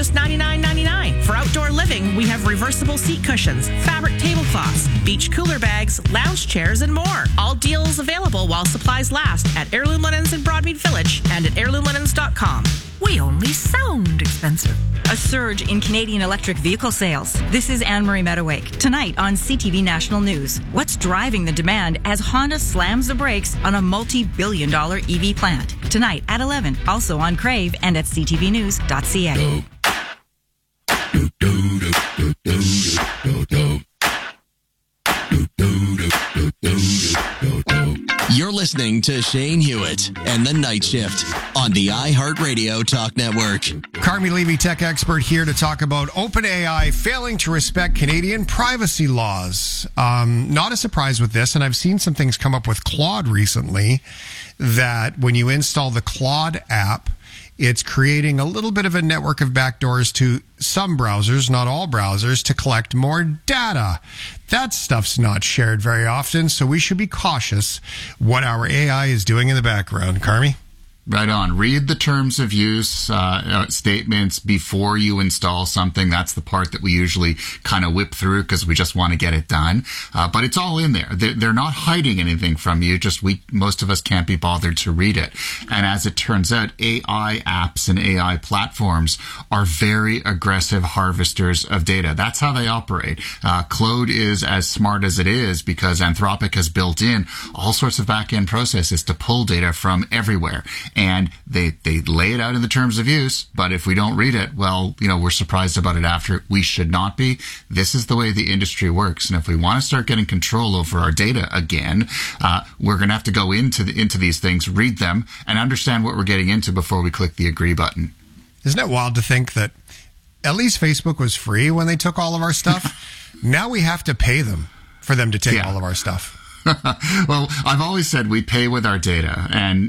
just $99.99. For outdoor living, we have reversible seat cushions, fabric tablecloths, beach cooler bags, lounge chairs, and more. All deals available while supplies last at Heirloom Linens in Broadmead Village and at heirloomlinens.com. We only sound expensive. A surge in Canadian electric vehicle sales. This is Anne-Marie Meadowake. Tonight on CTV National News. What's driving the demand as Honda slams the brakes on a multi-billion-dollar EV plant? Tonight at 11, also on Crave and at ctvnews.ca. You're listening to Shane Hewitt and The Night Shift on the iHeartRadio Talk Network. Carmi Levy, tech expert, here to talk about OpenAI failing to respect Canadian privacy laws. Not a surprise with this, and I've seen some things come up with Claude recently, that when you install the Claude app, it's creating a little bit of a network of backdoors to some browsers, not all browsers, to collect more data. That stuff's not shared very often, so we should be cautious what our AI is doing in the background. Carmi? Right on. Read the terms of use statements before you install something. That's the part that we usually kind of whip through because we just want to get it done. But it's all in there. They're not hiding anything from you. Just most of us can't be bothered to read it. And as it turns out, AI apps and AI platforms are very aggressive harvesters of data. That's how they operate. Claude is as smart as it is because Anthropic has built in all sorts of back-end processes to pull data from everywhere. And they lay it out in the terms of use, but if we don't read it, well, we're surprised about it after. We should not be. This is the way the industry works. And if we want to start getting control over our data again, we're going to have to go into these things, read them, and understand what we're getting into before we click the agree button. Isn't it wild to think that at least Facebook was free when they took all of our stuff? Now we have to pay them for them to take all of our stuff. Well, I've always said we pay with our data, and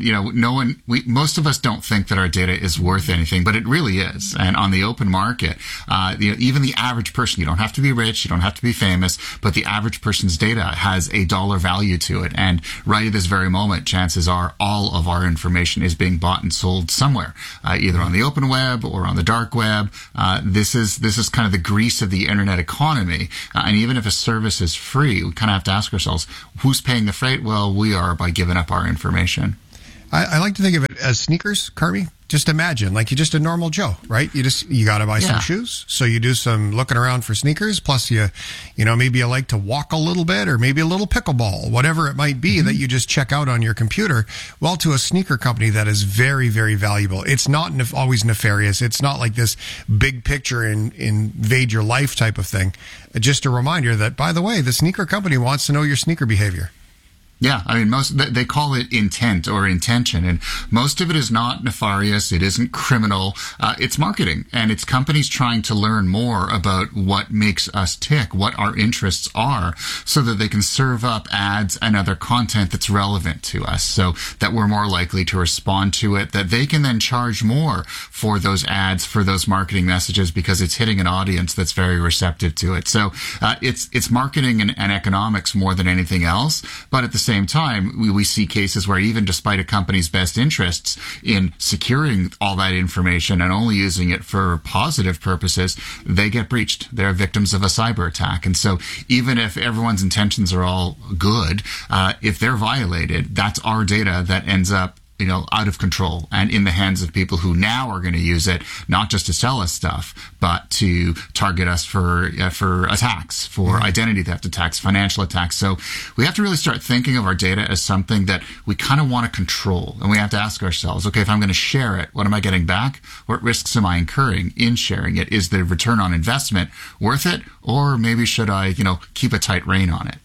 most of us don't think that our data is worth anything, but it really is. And on the open market, even the average person, you don't have to be rich, you don't have to be famous, but the average person's data has a dollar value to it. And right at this very moment, chances are all of our information is being bought and sold somewhere, either on the open web or on the dark web. This is kind of the grease of the internet economy. And even if a service is free, we kind of have to ask ourselves, who's paying the freight? Well, we are by giving up our information. I like to think of it as sneakers, Carmi. Just imagine, like you're just a normal Joe, right? You got to buy some shoes. So you do some looking around for sneakers. Plus maybe you like to walk a little bit or maybe a little pickleball, whatever it might be that you just check out on your computer. Well, to a sneaker company, that is very, very valuable. It's not always nefarious. It's not like this big picture invade your life type of thing. Just a reminder that, by the way, the sneaker company wants to know your sneaker behavior. Yeah, I mean, they call it intent or intention, and most of it is not nefarious. It isn't criminal. It's marketing, and it's companies trying to learn more about what makes us tick, what our interests are, so that they can serve up ads and other content that's relevant to us, so that we're more likely to respond to it, that they can then charge more for those ads, for those marketing messages, because it's hitting an audience that's very receptive to it. So it's marketing and economics more than anything else, but at the same time, we see cases where even despite a company's best interests in securing all that information and only using it for positive purposes, they get breached. They're victims of a cyber attack. And so even if everyone's intentions are all good, if they're violated, that's our data that ends up out of control and in the hands of people who now are going to use it, not just to sell us stuff, but to target us for attacks, for identity theft attacks, financial attacks. So we have to really start thinking of our data as something that we kind of want to control. And we have to ask ourselves, okay, if I'm going to share it, what am I getting back? What risks am I incurring in sharing it? Is the return on investment worth it? Or maybe should I, keep a tight rein on it?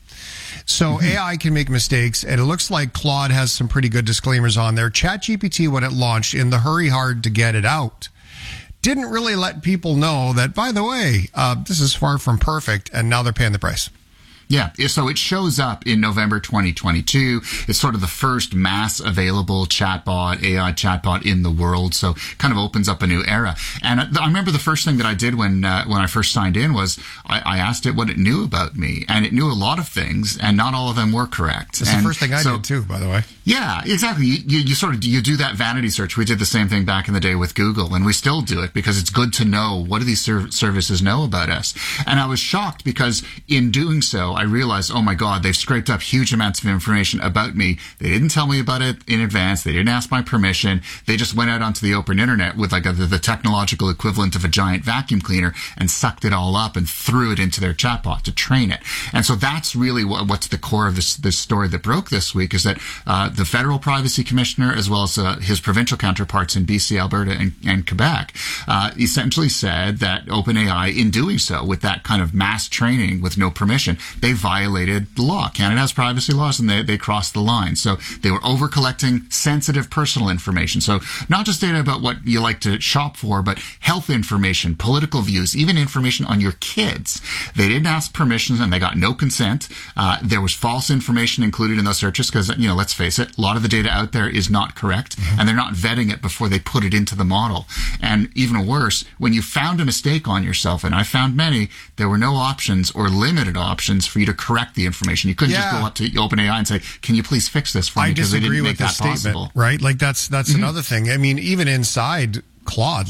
So AI can make mistakes, and it looks like Claude has some pretty good disclaimers on there. ChatGPT, when it launched, in the hurry hard to get it out, didn't really let people know that, by the way, this is far from perfect, and now they're paying the price. Yeah, so it shows up in November 2022. It's sort of the first mass available chatbot, AI chatbot in the world. So kind of opens up a new era. And I remember the first thing that I did when I first signed in was I asked it what it knew about me. And it knew a lot of things, and not all of them were correct. That's the first thing I did too, by the way. Yeah, exactly. You do that vanity search. We did the same thing back in the day with Google, and we still do it because it's good to know what do these services know about us. And I was shocked because in doing so, I realized, oh my God, they've scraped up huge amounts of information about me. They didn't tell me about it in advance. They didn't ask my permission. They just went out onto the open internet with like the technological equivalent of a giant vacuum cleaner and sucked it all up and threw it into their chatbot to train it. And so that's really what's the core of this story that broke this week, is that the federal privacy commissioner, as well as his provincial counterparts in BC, Alberta, and Quebec, essentially said that OpenAI, in doing so, with that kind of mass training with no permission, they violated the law. Canada has privacy laws, and they crossed the line. So they were over-collecting sensitive personal information. So not just data about what you like to shop for, but health information, political views, even information on your kids. They didn't ask permissions, and they got no consent. There was false information included in those searches because, let's face it, a lot of the data out there is not correct, and they're not vetting it before they put it into the model. And even worse, when you found a mistake on yourself, and I found many, there were no options or limited options for you to correct the information. You couldn't just go up to OpenAI and say, can you please fix this for me? Because they didn't make that possible. Right? Like that's another thing. I mean, even inside Claude,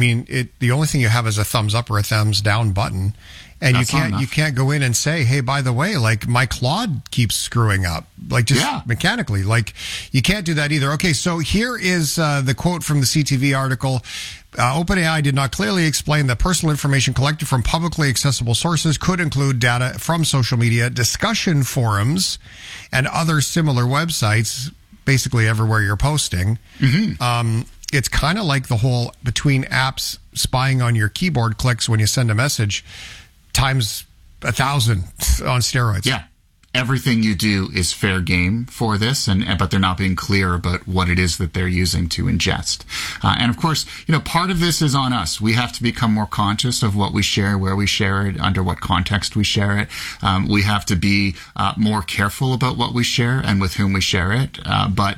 the only thing you have is a thumbs up or a thumbs down button. And you can't go in and say, hey, by the way, like my Claude keeps screwing up, like just mechanically. Like you can't do that either. Okay, so here is the quote from the CTV article. OpenAI did not clearly explain that personal information collected from publicly accessible sources could include data from social media, discussion forums, and other similar websites, basically everywhere you're posting. It's kind of like the whole between apps spying on your keyboard clicks when you send a message times 1,000 on steroids. Yeah. Everything you do is fair game for this, but they're not being clear about what it is that they're using to ingest. And of course, part of this is on us. We have to become more conscious of what we share, where we share it, under what context we share it. We have to be more careful about what we share and with whom we share it. But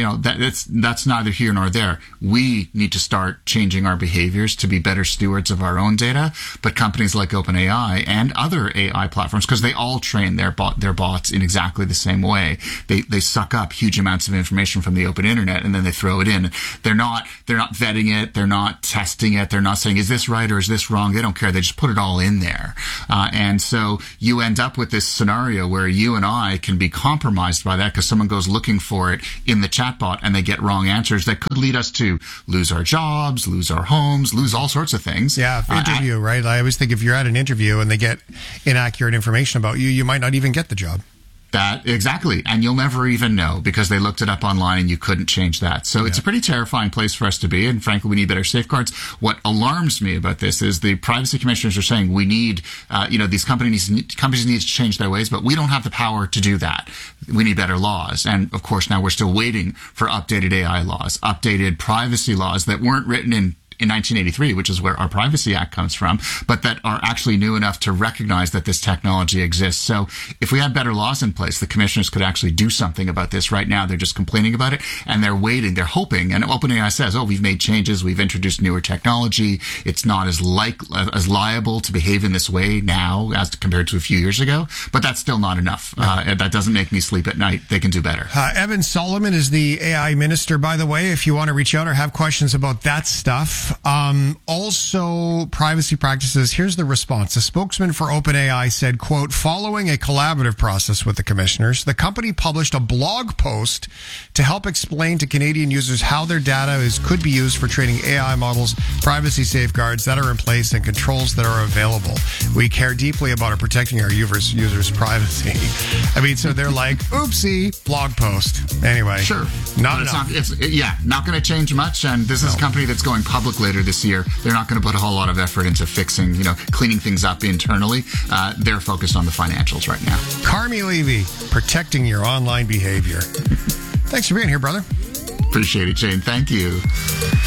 that's neither here nor there. We need to start changing our behaviors to be better stewards of our own data. But companies like OpenAI and other AI platforms, because they all train their bots in exactly the same way. They suck up huge amounts of information from the open internet and then they throw it in. They're not vetting it. They're not testing it. They're not saying, is this right or is this wrong? They don't care. They just put it all in there. And so you end up with this scenario where you and I can be compromised by that because someone goes looking for it in the chatbot and they get wrong answers that could lead us to lose our jobs, lose our homes, lose all sorts of things. Yeah, interview, right? I always think if you're at an interview and they get inaccurate information about you, you might not even get the job. That exactly. And you'll never even know because they looked it up online and you couldn't change that. So it's a pretty terrifying place for us to be. And frankly, we need better safeguards. What alarms me about this is the privacy commissioners are saying we need, these companies need to change their ways, but we don't have the power to do that. We need better laws. And of course, now we're still waiting for updated AI laws, updated privacy laws that weren't written in 1983, which is where our Privacy Act comes from, but that are actually new enough to recognize that this technology exists. So if we had better laws in place, the commissioners could actually do something about this. Right now, they're just complaining about it, and they're waiting, they're hoping, and OpenAI says, we've made changes, we've introduced newer technology, it's not as liable to behave in this way now as compared to a few years ago, but that's still not enough. That doesn't make me sleep at night. They can do better. Evan Solomon is the AI minister, by the way, if you want to reach out or have questions about that stuff. Also, privacy practices. Here's the response. A spokesman for OpenAI said, quote, following a collaborative process with the commissioners, the company published a blog post to help explain to Canadian users how their data could be used for training AI models, privacy safeguards that are in place, and controls that are available. We care deeply about protecting our users' privacy. I mean, so they're like, oopsie, blog post. Anyway. Sure. Not enough. Not going to change much. And this is a company that's going public later this year. They're not going to put a whole lot of effort into fixing, cleaning things up internally. They're focused on the financials right now. Carmi Levy, protecting your online behavior. Thanks for being here, brother. Appreciate it, Shane. Thank you.